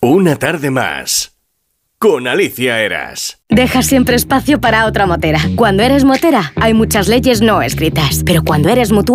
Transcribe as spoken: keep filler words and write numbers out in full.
Una tarde más. Con Alicia Eras. Deja siempre espacio para otra motera. Cuando eres motera, hay muchas leyes no escritas. Pero cuando eres mutua